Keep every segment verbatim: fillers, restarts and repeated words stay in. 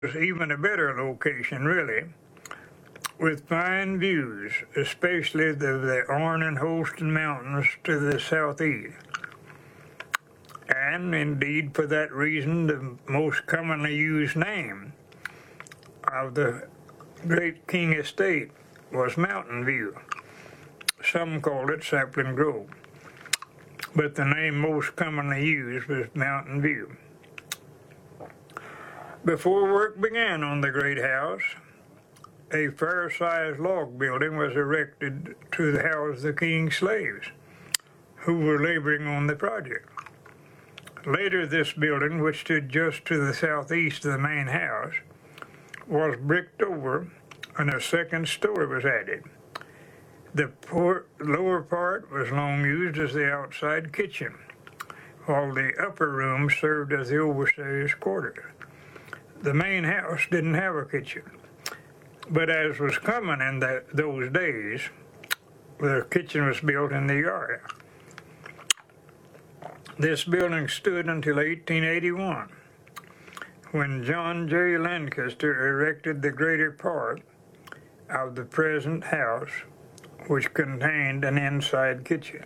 was even a better location, really, with fine views, especially of the Orne and Holston Mountains to the southeast. And indeed, for that reason, the most commonly used name of the great King estate was Mountain View. Some called it Sapling Grove, but the name most commonly used was Mountain View. Before work began on the great house, a fair-sized log building was erected to house the king's slaves, who were laboring on the project. Later, this building, which stood just to the southeast of the main house, was bricked over and a second story was added. The poor, lower part was long used as the outside kitchen, while the upper room served as the overseer's quarters. The main house didn't have a kitchen, but as was common in the, those days, the kitchen was built in the yard. This building stood until eighteen eighty-one, when John J. Lancaster erected the greater part of the present house, which contained an inside kitchen.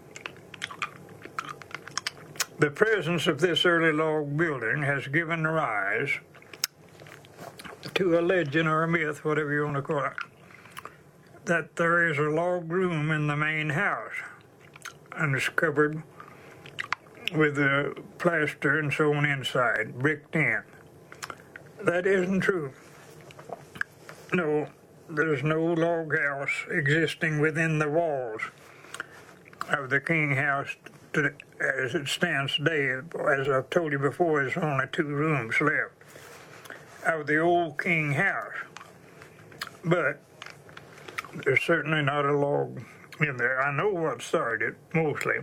The presence of this early log building has given rise to a legend or a myth, whatever you want to call it, that there is a log room in the main house, and it's covered with the plaster and so on inside, bricked in. That isn't true. No, there's no log house existing within the walls of the King house to, as it stands today. As I've told you before, there's only two rooms left of the old King house. But there's certainly not a log in there. I know what started it, mostly.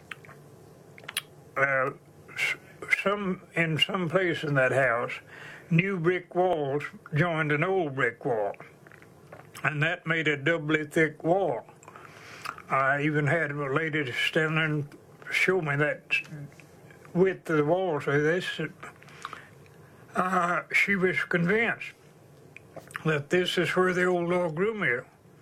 Uh, some in some place in that house, new brick walls joined an old brick wall, and that made a doubly thick wall. I even had a lady stand there and show me that width of the wall. So this, uh, she was convinced that this is where the old log room is.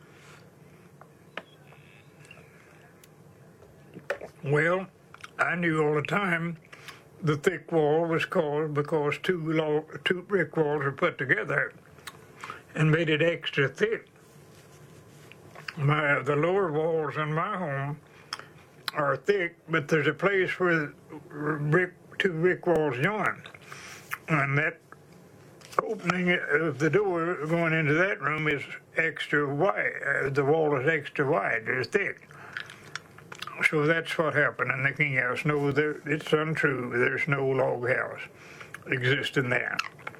Well, I knew all the time the thick wall was called because two log, two brick walls were put together and made it extra thick. My, the lower walls in my home are thick, but there's a place where brick, two brick walls join, and that opening of the door going into that room is extra wide. Uh, the wall is extra wide, it's thick. So that's what happened in the King house. No, there, it's untrue. There's no log house existing there.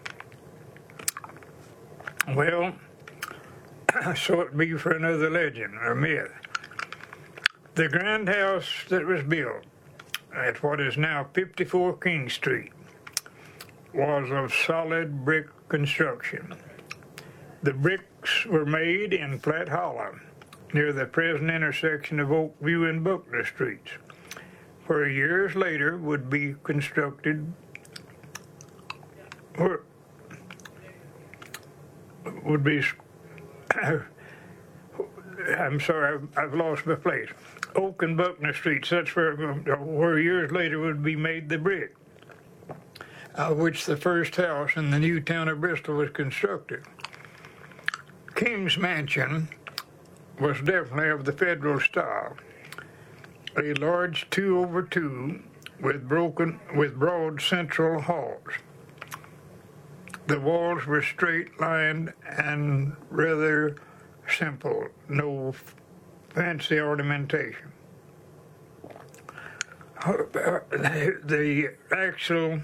Well, so it be for another legend or myth. The grand house that was built at what is now fifty-four King Street was of solid brick construction. The bricks were made in Flat Hollow, near the present intersection of Oakview and Buckner Streets, where years later would be constructed, or would be, I'm sorry, I've, I've lost my place. Oak and Buckner Streets, that's where, where years later would be made the brick, of which the first house in the new town of Bristol was constructed. King's Mansion was definitely of the federal style, a large two over two with broken with broad central halls. The walls were straight lined and rather simple, no fancy ornamentation. The actual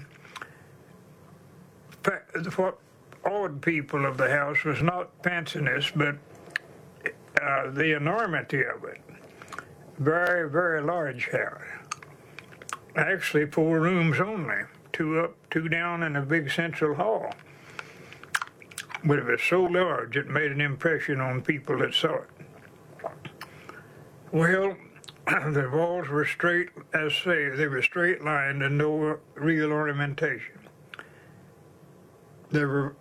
what awed people of the house was not fanciness, but Uh, the enormity of it. Very, very large house. Actually, four rooms only. Two up, two down, and a big central hall. But it was so large, it made an impression on people that saw it. Well, the walls were straight, as say, they were straight lined and no real ornamentation. The re-